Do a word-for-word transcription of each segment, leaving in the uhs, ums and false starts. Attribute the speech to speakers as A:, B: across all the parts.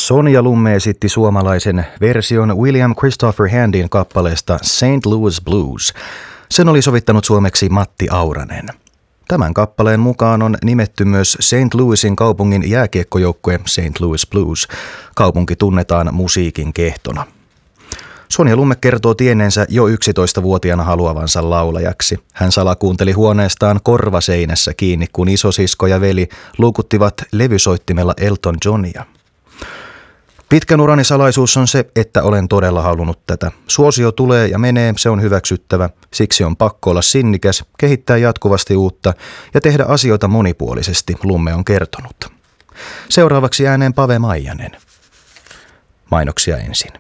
A: Sonja Lumme esitti suomalaisen version William Christopher Handin kappaleesta Saint Louis Blues. Sen oli sovittanut suomeksi Matti Auranen. Tämän kappaleen mukaan on nimetty myös Saint Louisin kaupungin jääkiekkojoukkue Saint Louis Blues. Kaupunki tunnetaan musiikin kehtona. Sonja Lumme kertoo tienneensä jo yksitoistavuotiaana haluavansa laulajaksi. Hän salakuunteli huoneestaan korvaseinässä kiinni, kun isosisko ja veli luukuttivat levysoittimella Elton Johnia. Pitkän urani salaisuus on se, että olen todella halunnut tätä. Suosio tulee ja menee, se on hyväksyttävä. Siksi on pakko olla sinnikäs, kehittää jatkuvasti uutta ja tehdä asioita monipuolisesti, Lumme on kertonut. Seuraavaksi ääneen Pave Maijanen. Mainoksia ensin.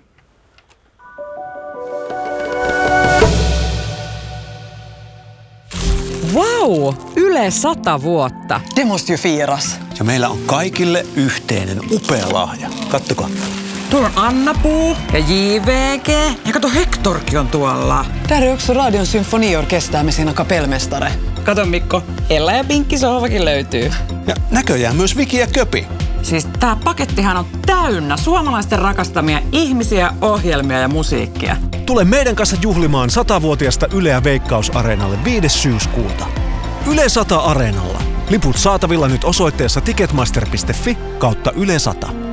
B: Vau! Yle sata vuotta.
C: Det måste ju firas.
D: Ja meillä on kaikille yhteinen upea lahja. Kattokaa.
B: Tuolla on Anna-Puu ja J V G. Ja kato, Hektorkin on tuolla.
C: Där är också Radion symfoniorkester med sina kapellmästare.
B: Kato Mikko, Ella ja Pinkki sohvakin löytyy.
D: Ja näköjään myös Viki ja Köpi.
B: Siis tää pakettihan on täynnä suomalaisten rakastamia ihmisiä, ohjelmia ja musiikkia.
E: Tule meidän kanssa juhlimaan satavuotiasta Yleä Veikkaus-areenalle viides syyskuuta. Yle sata Areenalla. Liput saatavilla nyt osoitteessa ticketmaster piste fi kautta Yle sata.